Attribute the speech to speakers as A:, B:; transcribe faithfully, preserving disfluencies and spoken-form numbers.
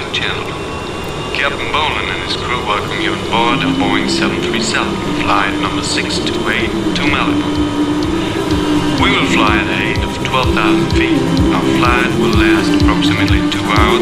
A: and gentlemen. Captain Boland and his crew welcome you on board a Boeing seven thirty-seven, flight number six two eight to Malibu. We will fly at a height of twelve thousand feet. Our flight will last approximately two hours.